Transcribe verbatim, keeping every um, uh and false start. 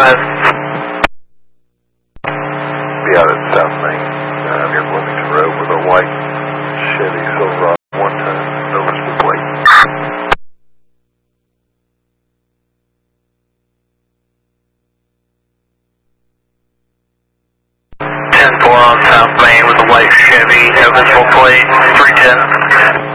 ahead. Be out at South Main, uh, near Bloomington Road with a white Chevy Silverado one ton noticeable plate. ten four on South Main with a white Chevy, no visible plate, three ten.